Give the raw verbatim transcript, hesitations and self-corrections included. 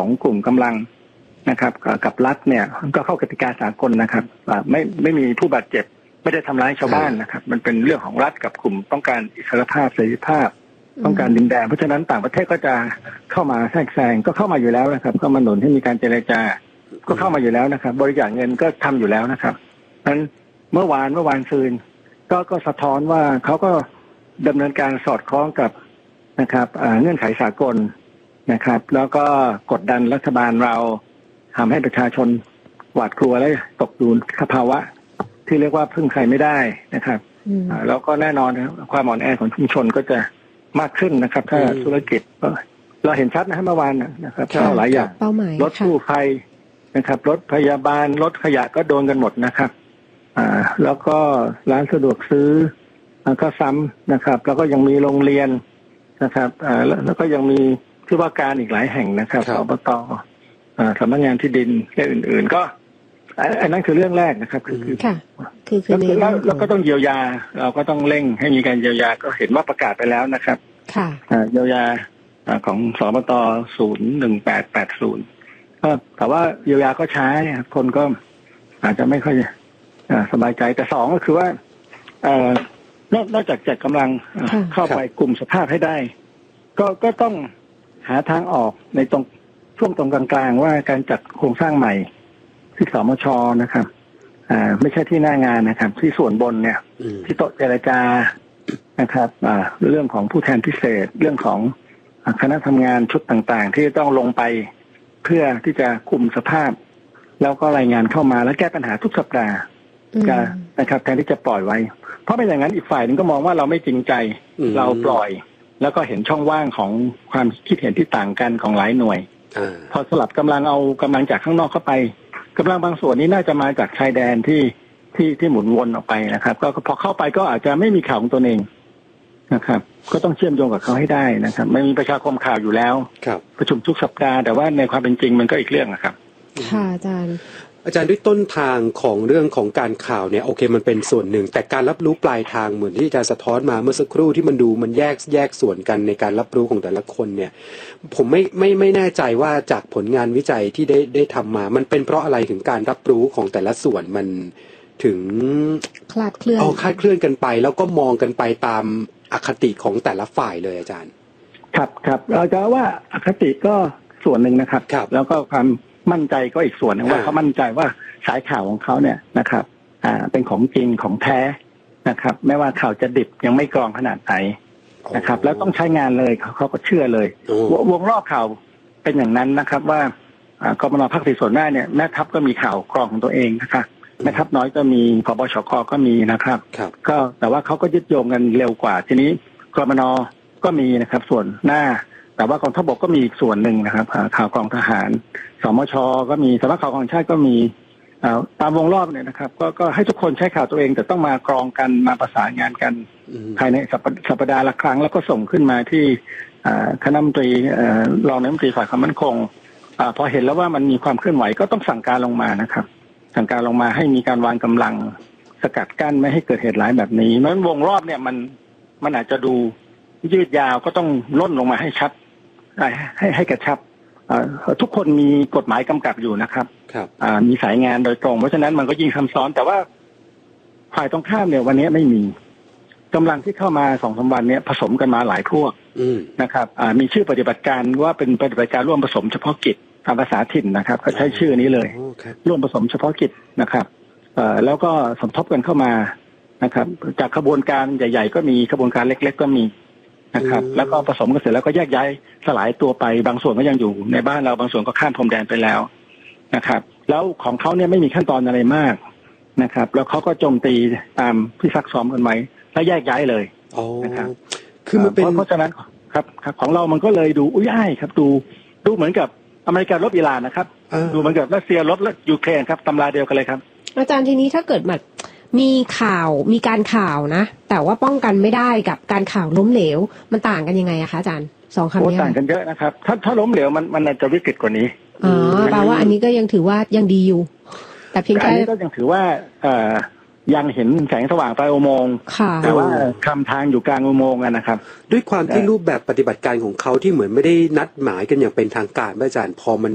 ของกลุ่มกำลังนะครับกับรัฐเนี่ยก็เข้ากติกาสากลนะครับไม่ไม่มีผู้บาดเจ็บไม่ได้ทำร้ายชาวบ้านนะครับมันเป็นเรื่องของรัฐกับกลุ่มต้องการอิสรภาพเสรีภาพต้องการดินแดนเพราะฉะนั้นต่างประเทศก็จะเข้ามาแทรกแซงก็เข้ามาอยู่แล้วนะครับเข้ามาหนุนให้มีการเจรจาก็เข้ามาอยู่แล้วนะครับบริจาคเงินก็ทำอยู่แล้วนะครับนั้นเมื่อวานเมื่อวานซืนก็ก็สะท้อนว่าเขาก็ดำเนินการสอดคล้องกับนะครับเงื่อนไขสากลนะครับแล้วก็กดดันรัฐบาลเราทำให้ประชาชนหวาดกลัวและตกอยู่ในภาวะที่เรียกว่าพึ่งใครไม่ได้นะครับแล้วก็แน่นอนความอ่อนแอของชุมชนก็จะมากขึ้นนะครับถ้าธุรกิจเราเห็นชัดนะเมื่อวานนะครับถ้าหลายอย่างรถกู้ภัยนะครับรถพยาบาลรถขยะก็โดนกันหมดนะครับอ่าแล้วก็ร้านสะดวกซื้อก็ซ้ำนะครับแล้วก็ยังมีโรงเรียนนะครับอ่าแล้วก็ยังมีที่ว่าการอีกหลายแห่งนะครับอบตอ่าสำนักงานที่ดินและอื่นๆก็อันนั้นคือเรื่องแรกนะครับคือคือคือคือแล้วแล้วก็ต้องเยียวยาเราก็ต้องเร่งให้มีการเยียวยาก็เห็นว่าประกาศไปแล้วนะครับค่ะเยียวยาของสบตศูนย์หนึ่งแปดแปดศูนย์ก็แต่ว่าเยียวยาก็ช้าคนก็อาจจะไม่ค่อยสบายใจแต่สองก็คือว่านอกนอกจากจัดกำลังเข้าไปกลุ่มสภาพให้ได้ก็ก็ต้องหาทางออกในตรงช่วงตรงกลางๆว่าการจัดโครงสร้างใหม่ที่สมชนะครับอ่าไม่ใช่ที่หน้างานนะครับที่ส่วนบนเนี่ยที่โต๊ะเจรจานะครับอ่าเรื่องของผู้แทนพิเศษเรื่องของคณะทำงานชุดต่างๆที่ต้องลงไปเพื่อที่จะคุมสภาพแล้วก็รายงานเข้ามาแล้วแก้ปัญหาทุกสัปดาห์นะครับแทนที่จะปล่อยไว้เพราะไม่อย่างนั้นอีกฝ่ายนึงก็มองว่าเราไม่จริงใจเราปล่อยแล้วก็เห็นช่องว่างของความคิดเห็นที่ต่างกันของหลายหน่วยพอสลับกำลังเอากำลังจากข้างนอกเข้าไปกำลังบางส่วนนี้น่าจะมาจากชายแดนที่ที่ที่หมุนวนออกไปนะครับก็พอเข้าไปก็อาจจะไม่มีข่าวของตัวเองนะครับก็ต้องเชื่อมโยงกับเขาให้ได้นะครับไม่มีประชาคมข่าวอยู่แล้วประชุมทุกสัปดาห์แต่ว่าในความเป็นจริงมันก็อีกเรื่องนะครับค่ะอาจารย์อาจารย์ด้วยต้นทางของเรื่องของการข่าวเนี่ยโอเคมันเป็นส่วนหนึ่งแต่การรับรู้ปลายทางเหมือนที่อาจารย์สะท้อนมาเมื่อสักครู่ที่มันดูมันแยกแยกส่วนกันในการรับรู้ของแต่ละคนเนี่ยผมไม่ไม่ไม่แน่ใจว่าจากผลงานวิจัยที่ได้ได้ทำมามันเป็นเพราะอะไรถึงการรับรู้ของแต่ละส่วนมันถึงคลาดเคลื่อนเอาคลาดเคลื่อนกันไปแล้วก็มองกันไปตามอคติของแต่ละฝ่ายเลยอาจารย์ครับครับเราจะว่าอคติก็ส่วนหนึ่งนะครับแล้วก็ความมั่นใจก็อีกส่วนนึงว่าเขามั่นใจว่าสายข่าวของเขาเนี่ยนะครับอ่าเป็นของจริงของแท้นะครับไม่ว่าข่าวจะดิบยังไม่กรองขนาดไหนนะครับแล้วต้องใช้งานเลยเขาเขาก็เชื่อเลยวงรอบข่าวเป็นอย่างนั้นนะครับว่ากมน.ภาคสี่ส่วนหน้าเนี่ยแม่ทัพก็มีข่าวกรองของตัวเองนะครับแม่ทัพน้อยก็มีผบชกก็มีนะครับก็แต่ว่าเขาก็ยึดโยงกันเร็วกว่าทีนี้กมน.ก็มีนะครับส่วนหน้าแต่ว่ากองทัพบกก็มีอีกส่วนหนึ่งนะครับข่าวกองทหารสมชก็มีสำนักข่าวของชาติก็มีตามวงรอบเนี่ยนะครับก็ก็ให้ทุกคนใช้ข่าวตัวเองแต่ต้องมากรองกันมาประสานงานกันภายในสัปดาห์ละครั้งแล้วก็ส่งขึ้นมาที่คณะรัฐมนตรีรองนายกรัฐมนตรีฝ่ายความมั่นคงพอเห็นแล้วว่ามันมีความเคลื่อนไหวก็ต้องสั่งการลงมานะครับสั่งการลงมาให้มีการวางกำลังสกัดกั้นไม่ให้เกิดเหตุร้ายแบบนี้เพราะฉะนั้นวงรอบเนี่ยมันมันอาจจะดูยืดยาวก็ต้องล่นลงมาให้ชัดให้ให้กระชับทุกคนมีกฎหมายกำกับอยู่นะครับมีสายงานโดยตรงเพราะฉะนั้นมันก็ยิ่งซับซ้อนแต่ว่าฝ่ายตรงข้ามเนี่ยวันนี้ไม่มีกำลังที่เข้ามาสองสามวันนี้ผสมกันมาหลายพวกนะครับมีชื่อปฏิบัติการว่าเป็นปฏิบัติการร่วมผสมเฉพาะกิจตามภาษาถิ่นนะครับเขาใช้ชื่อนี้เลยร่วมผสมเฉพาะกิจนะครับแล้วก็สมทบกันเข้ามานะครับจากขบวนการใหญ่ๆก็มีขบวนการเล็กๆก็มีนะครับแล้วก็ผสมกันเสร็จแล้วก็แยกย้ายสลายตัวไปบางส่วนก็ยังอยู่ในบ้านเราบางส่วนก็ข้ามพรมแดนไปแล้วนะครับแล้วของเขาเนี่ยไม่มีขั้นตอนอะไรมากนะครับแล้วเขาก็โจมตีตามที่ซักซ้อมกันไว้แล้วแยกย้ายเลยนะครับคือมันเป็นเพราะฉะนั้นครับของเรามันก็เลยดูอุ้ยอ้ายครับดูดูเหมือนกับอเมริการบอิหร่านนะครับดูเหมือนกับรัสเซียรบและยูเครนครับตำราเดียวกันเลยครับอาจารย์ทีนี้ถ้าเกิดแบบมีข่าวมีการข่าวนะแต่ว่าป้องกันไม่ได้กับการข่าวล้มเหลวมันต่างกันยังไงอะคะอาจารย์สองคำนี้ต่างกันเยอะนะครับถ้าถ้าล้มเหลวมันมันจะวิกฤตกว่านี้อ๋อแปลว่าอันนี้ก็ยังถือว่ายังดีอยู่แต่เพียงแค่อันนี้ก็ยังถือว่าเอ่อยังเห็นแสงสว่างปลายอุโมงค์แต่ว่าคำทางอยู่กลางอุโมงค์นะครับด้วยความที่รูปแบบปฏิบัติการของเขาที่เหมือนไม่ได้นัดหมายกันอย่างเป็นทางการอาจารย์พอมัน